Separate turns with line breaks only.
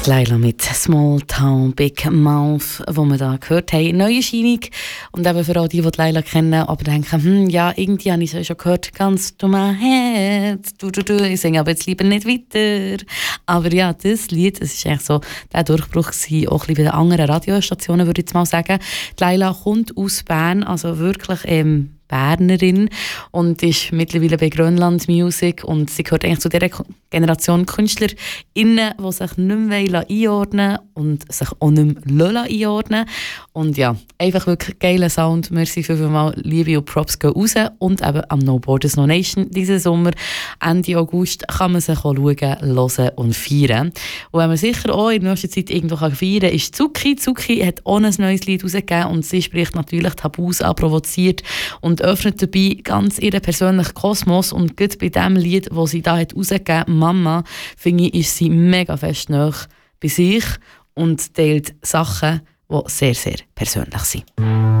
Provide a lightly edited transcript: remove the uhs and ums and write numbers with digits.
Laila mit Small Town Big Mouth, wo wir da gehört haben. Neue Erscheinung. Und eben für all die Laila kennen, aber denken, ja, irgendwie habe ich es schon gehört. Ganz to my head. Ich singe aber jetzt lieber nicht weiter. Aber ja, das Lied, das ist eigentlich so der Durchbruch gewesen, auch ein bisschen bei den anderen Radiostationen, würde ich jetzt mal sagen. Die Laila kommt aus Bern, also wirklich Bernerin und ist mittlerweile bei Grönland Music und sie gehört eigentlich zu dieser Generation KünstlerInnen, die sich nicht mehr einordnen und sich auch nicht mehr einordnen. Und ja, einfach wirklich geiler Sound. Merci vielmals, Liebe und Props gehen raus. Und eben am No Borders No Nation diesen Sommer, Ende August, kann man sich auch schauen, hören und feiern. Und wenn man sicher auch in der nächsten Zeit irgendwo feiern kann, ist Zucki. Zucki hat auch ein neues Lied rausgegeben und sie spricht natürlich Tabus an, provoziert und öffnet dabei ganz ihren persönlichen Kosmos. Und gerade bei dem Lied, das sie da hat rausgegeben hat, «Mama», finde ich, ist sie mega fest nahe bei sich und teilt Sachen, die sehr, sehr persönlich sind.